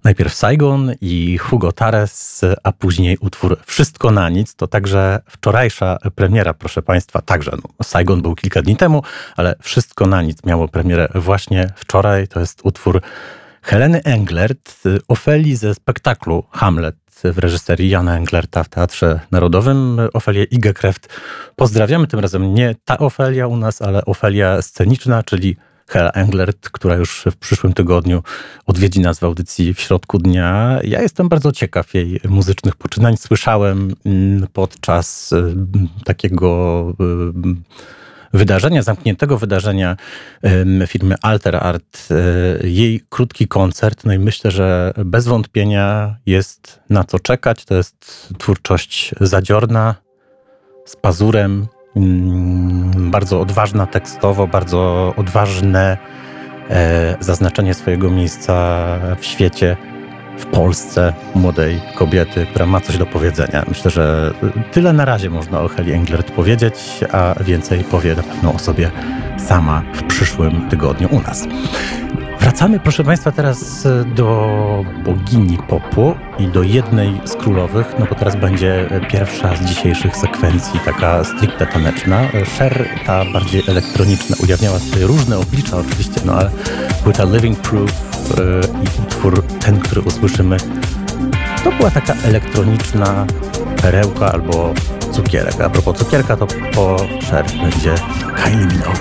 Najpierw Saigon i Hugo Tares, a później utwór Wszystko na nic. To także wczorajsza premiera, proszę Państwa. Także Saigon był kilka dni temu, ale Wszystko na nic miało premierę właśnie wczoraj. To jest utwór Heleny Englert, Ofelii ze spektaklu Hamlet w reżyserii Jana Englerta w Teatrze Narodowym. Ofelię Igekreft pozdrawiamy. Tym razem nie ta Ofelia u nas, ale Ofelia sceniczna, czyli Hela Englert, która już w przyszłym tygodniu odwiedzi nas w audycji w środku dnia. Ja jestem bardzo ciekaw jej muzycznych poczynań. Słyszałem podczas takiego wydarzenia, zamkniętego wydarzenia firmy Alter Art, jej krótki koncert. No i myślę, że bez wątpienia jest na co czekać. To jest twórczość zadziorna, z pazurem, bardzo odważna tekstowo, bardzo odważne zaznaczenie swojego miejsca w świecie, w Polsce, młodej kobiety, która ma coś do powiedzenia. Myślę, że tyle na razie można o Heli Englert powiedzieć, a więcej powie na pewno o sobie sama w przyszłym tygodniu u nas. Wracamy, proszę Państwa, teraz do bogini popu i do jednej z królowych, no bo teraz będzie pierwsza z dzisiejszych sekwencji, taka stricte taneczna. Cher, ta bardziej elektroniczna, ujawniała swoje różne oblicza oczywiście, no ale płyta Living Proof i utwór ten, który usłyszymy, to była taka elektroniczna perełka albo cukierek. A propos cukierka, to po Cher będzie Kylie Minogue.